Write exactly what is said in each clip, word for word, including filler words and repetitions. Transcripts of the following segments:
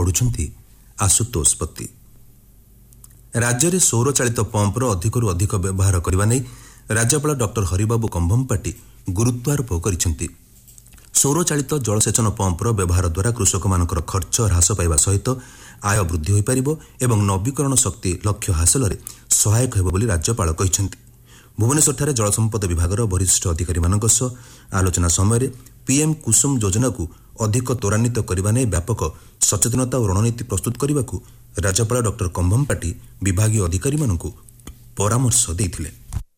पढ़ुछंती आशुतोष पति। राज्य में सौर चालित पंपर अधिकरू अधिक व्यवहार करने नहीं राज्यपाल डॉक्टर हरिबाबू कंभमपाटी गुरुत्वारोप करिसेंती। सौर चालित जलसेचन पंपर व्यवहार द्वारा कृषक मानकर खर्च ह्रास पाइबा सहित आय वृद्धि हो पारिबो एवं नवीकरण शक्ति लक्ष्य हासिल में सहायक हेबो बोली राज्यपाल कहिसेंती। भुवनेश्वर जल संपद विभाग वरिष्ठ अधिकारी मानक सह आलोचना समय पीएम कुसुम योजना को अधिक त्वरान्वित करने नहीं व्यापक सचेतनता और रणनीति प्रस्तुत करने को राज्यपाल डॉक्टर कंभमपाटी विभागीय अधिकारी मानक परामर्श देथिले।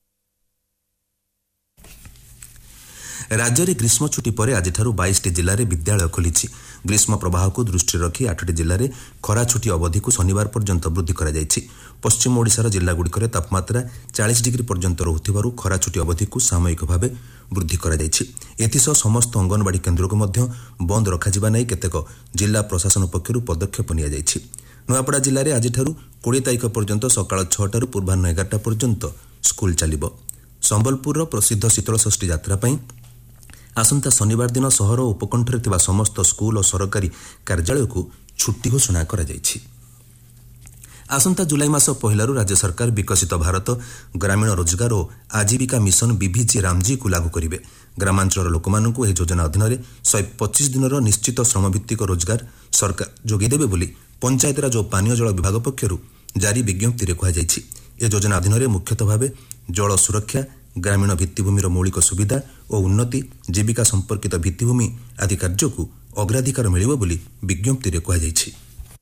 राज्य में ग्रीष्म छुट्टी पर आज बाईस जिले में विद्यालय खोली। ग्रीष्म प्रवाह को दृष्टि रखी आठ जिले में खरा छुट्टी अवधि को शनिवार पर्यंत वृद्धि कर पश्चिम ओडिशार जिलागुड़िकर तापमात्रा चालीस डिग्री पर्यंत रहुथिबारु खरा छुट्टी अवधि को सामयिक भाव वृद्धि कर एथिसह समस्त अंगनवाड़ी केन्द्र को मध्य बंद रखा नहीं केतेक जिला प्रशासन पक्षर पदक्षेप नि नुआपड़ा जिले में आज बीस तारीख पर्यंत सकाळ छटार पूर्वाह्न एगारटा पर्यंत स्कूल चलिबो। संबलपुर प्रसिद्ध शीतलषष्ठी यात्रा पई आसंता शनिवार दिन सहर और उपकंठरे थिबा समस्त स्कूल और सरकारी कार्यालय को छुट्टी घोषणा करा जायछि। आसंता जुलाई मास पहलारू राज्य सरकार विकसित भारत ग्रामीण रोजगार और आजीविका मिशन बीभीजी रामजी को लागू करिवे। ग्रामांचल लोकमानंकु एही योजना अधीन एक सौ पच्चीस दिनर निश्चित श्रमभित्तिक रोजगार सरकार जोगाई देबे बोली पंचायतराज और पानीय जल विभाग पक्षरु जारी विज्ञप्ति रे कहा जायछि। ए योजना अधीन मुख्यतः भावे जल सुरक्षा ग्रामीण भित्तिभूमिर मौलिक सुविधा और उन्नति जीविका संपर्कित भित्तिभूमि आदि कार्य को अग्राधिकार मिलिबो बोली विज्ञप्ति रे कहा जायछि।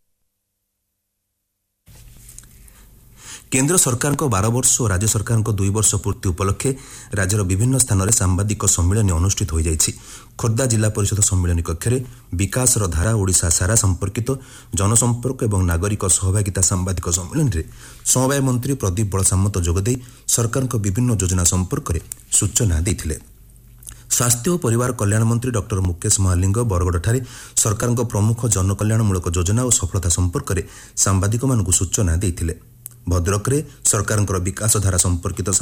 केंद्र सरकार को बारह वर्ष और राज्य सरकार को दुई वर्ष पूर्ति उपलक्षे राज्यर विभिन्न स्थान में सांबादिक सम्मिलन अनुष्ठित हो जायछि। खोर्धा जिला परिषद सम्मिलन कक्ष में विकासर धारा ओडिशा सारा संपर्कित जनसंपर्क और नागरिक सहभागिता सांबादिक सम्मिलन में समवाय मंत्री प्रदीप बलसामत जोगदे सरकार को विभिन्न योजना संपर्क में सूचना देथिले। स्वास्थ्य और परिवार कल्याण मंत्री डॉक्टर मुकेश महालिंग बरगढ़ सरकार को प्रमुख जनकल्याणमूलक योजना और सफलता संपर्क में सांबादिक सूचना देथिले। भद्रक रे सरकार विकास धारा संपर्कित